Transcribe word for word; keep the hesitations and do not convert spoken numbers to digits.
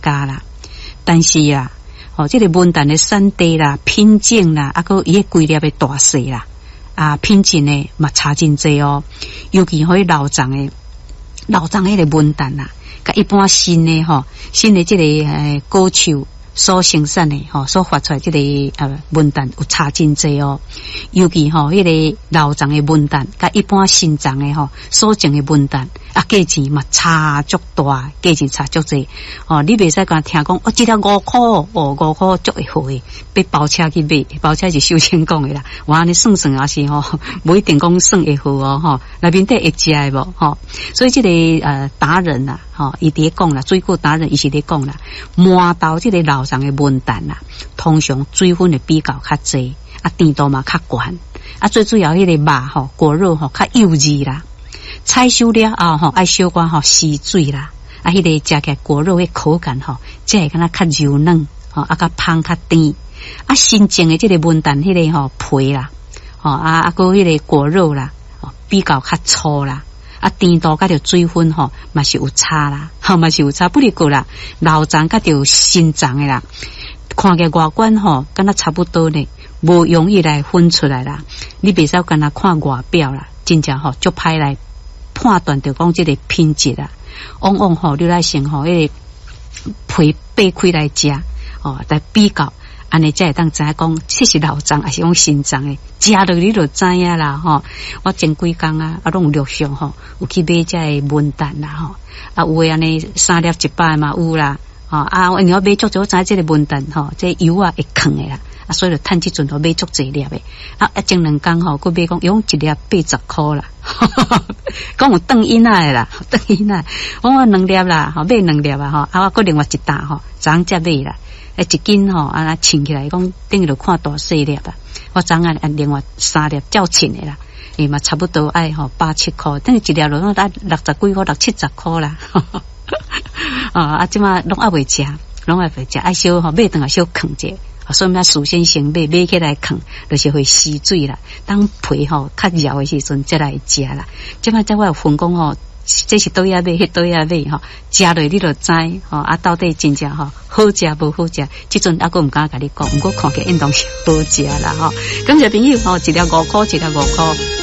价啦。但是啊，哦，这个文旦的产地啦、品种啦，啊个伊个规粒的大小啦，啊品质呢嘛差真济哦。尤其迄老长的老长迄个文旦啦，甲一般新的吼，新的这个诶果树所生产的吼，所发出来这个呃文旦有差真济哦。尤其吼迄个老长的文旦，甲一般新长的吼所种的文旦，啊价钱嘛差足大，价钱差足济哦。你袂使讲听讲哦，一条五块哦，五块足会好诶，被包车去买，包车是收钱讲的啦。我安尼算算也是吼，无一定讲算会好哦吼，内面底会食诶无吼。所以这个呃达人呐，吼伊伫讲啦，水果达人伊是伫讲啦，磨豆这个老长的文旦啦，通常水分会比较较济，啊甜度嘛较悬，啊最主要迄个肉吼果肉吼较幼稚啦，采收了后吼爱小可吼吸水啦，啊迄个食起来果肉的口感吼，才会敢若较柔嫩吼，啊较香较甜，啊新种的这个文旦迄个吼皮啦，吼啊啊个迄个果肉啦，哦比较较粗啦。啊，甜度甲着水分吼，嘛是有差啦，吼嘛是有差，不离过啦。老长甲着新长的啦，看起来外观吼，敢若差不多呢，无容易来分出来啦。你袂使干那看外表啦，真正吼足歹来判断着讲这个品质啦。往往吼你来先吼，迄个皮掰开来食，哦，来比较。安尼才会当知影讲，这是老长还是讲新长诶？食落你就知影啦吼。我前几工啊，啊拢有陆续吼，有去买这个文旦啦吼。啊有诶安尼三粒一百嘛有啦，吼啊因为我买足济，我知这个文旦吼，这油啊会坑诶啦，啊所以就趁即阵都买足济粒诶。啊一前两工吼，佮买讲用一粒八十箍啦，讲有断因仔诶啦，断因仔。我讲两粒啦，吼买两粒啊吼，啊我佮另外一担吼，昨昏才买啦。诶，一斤吼，啊，那称起来讲，等于就看大细粒啊。我昨下按另外三粒较称的啦，伊嘛差不多爱吼八七块，等于一粒落拢得六十几块，六七十块啦。啊，啊，即马拢爱袂食，拢爱袂食，爱小吼买顿啊小啃者，所以嘛事先先买买起来啃，就是会吸水啦。当皮吼较柔的时阵，再来食啦。即马再我有分讲吼。这是倒遐买，迄倒遐买吼，食落你就知吼，啊到底真正吼好食无好食，即阵还佫毋敢甲你讲，毋过看起来应当是好食啦吼。感谢朋友吼，一粒五箍，一粒五箍。